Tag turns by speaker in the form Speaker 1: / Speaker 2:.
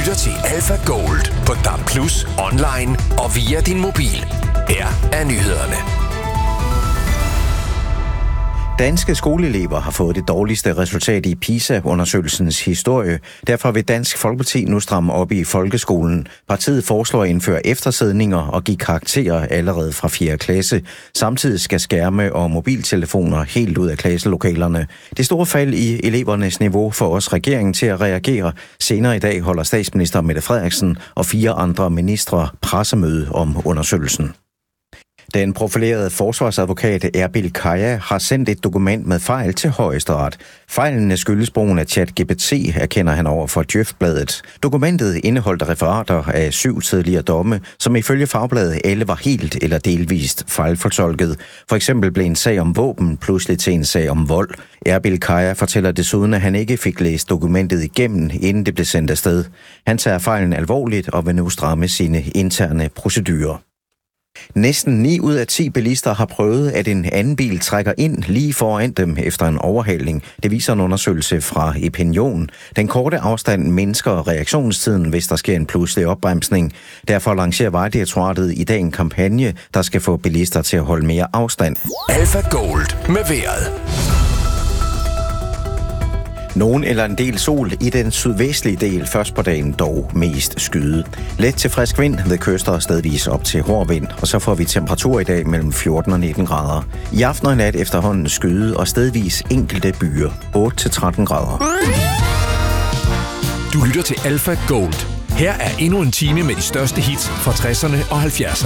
Speaker 1: lytter til Alpha Gold på DAB+, online og via din mobil. Her er nyhederne.
Speaker 2: Danske skoleelever har fået det dårligste resultat i PISA-undersøgelsens historie. Derfor vil Dansk Folkeparti nu stramme op i folkeskolen. Partiet foreslår at indføre eftersidninger og give karakterer allerede fra 4. klasse. Samtidig skal skærme og mobiltelefoner helt ud af klasselokalerne. Det store fald i elevernes niveau får også regeringen til at reagere. Senere i dag holder statsminister Mette Frederiksen og 4 andre ministre pressemøde om undersøgelsen. Den profilerede forsvarsadvokat Erbil Kaya har sendt et dokument med fejl til Højesteret. Fejlene skyldes brugen af ChatGPT, erkender han over for Djøf-bladet. Dokumentet indeholdt referater af 7 tidligere domme, som ifølge Fagbladet alle var helt eller delvist fejlfortolket. For eksempel blev en sag om våben pludselig til en sag om vold. Erbil Kaya fortæller desuden, at han ikke fik læst dokumentet igennem, inden det blev sendt afsted. Han tager fejlen alvorligt og vil nu stramme sine interne procedurer. Næsten 9 ud af 10 bilister har prøvet, at en anden bil trækker ind lige foran dem efter en overhaling. Det viser en undersøgelse fra Epinion. Den korte afstand mindsker reaktionstiden, hvis der sker en pludselig opbremsning. Derfor lancerer Vejdirektoratet i dag en kampagne, der skal få bilister til at holde mere afstand.
Speaker 1: Alpha Gold med vejret.
Speaker 2: Nogen eller en del sol i den sydvestlige del, først på dagen dog mest skyde. Let til frisk vind ved kyster og stedvis op til hård vind, og så får vi temperatur i dag mellem 14 og 19 grader. I aften og nat efterhånden skyde og stedvis enkelte byer, 8-13 grader.
Speaker 1: Du lytter til Alpha Gold. Her er endnu en time med de største hits fra 60'erne og 70'erne.